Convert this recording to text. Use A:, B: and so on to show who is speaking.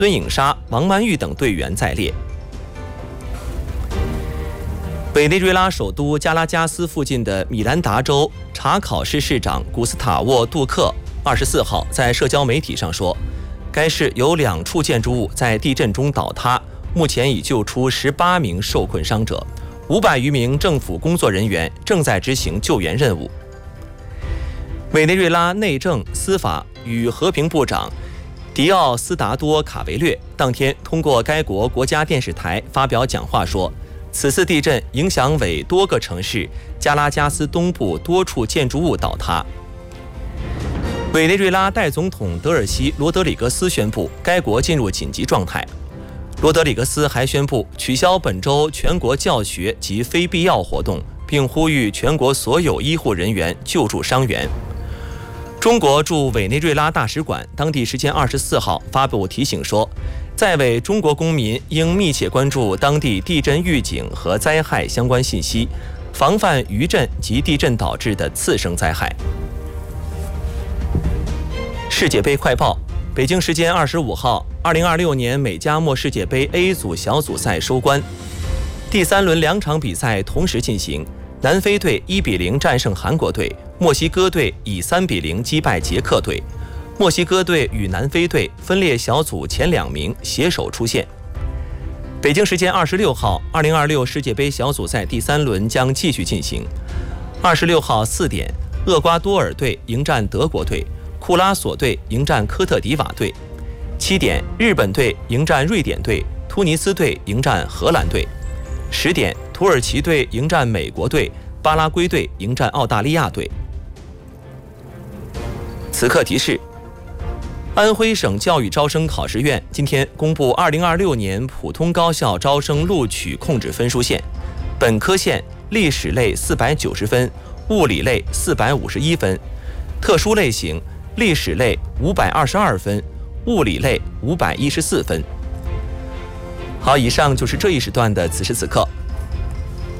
A: 孙颖莎、王曼玉等队员在列。委内瑞拉首都加拉加斯附近的米兰达州查考市市长古斯塔沃·杜克24号在社交媒体上说，该市有2处建筑物在地震中倒塌，目前已救出18名受困伤者，500余名政府工作人员正在执行救援任务。委内瑞拉内政、司法与和平部长迪奥斯达多·卡维略当天通过该国国家电视台发表讲话说，此次地震影响为多个城市，加拉加斯东部多处建筑物倒塌。委内瑞拉代总统德尔西·罗德里格斯宣布该国进入紧急状态。罗德里格斯还宣布取消本周全国教学及非必要活动，并呼吁全国所有医护人员救助伤员。中国驻委内瑞拉大使馆当地时间24号发布提醒说，在委中国公民应密切关注当地地震预警和灾害相关信息，防范余震及地震导致的次生灾害。世界杯快报：北京时间25号，2026年美加墨世界杯 A 组小组赛收官，第3轮2场比赛同时进行。南非队1比0战胜韩国队，墨西哥队以3比0击败捷克队。墨西哥队与南非队分列小组前2名，携手出线。北京时间26号，2026世界杯小组赛第3轮将继续进行。26号4点，厄瓜多尔队迎战德国队，库拉索队迎战科特迪瓦队。7点，日本队迎战瑞典队，突尼斯队迎战荷兰队。10点，土耳其队迎战美国队，巴拉圭队迎战澳大利亚队。此刻提示：安徽省教育招生考试院今天公布2026年普通高校招生录取控制分数线，本科线历史类490分，物理类451分，特殊类型历史类522分，物理类514分。好，以上就是这一时段的此时此刻。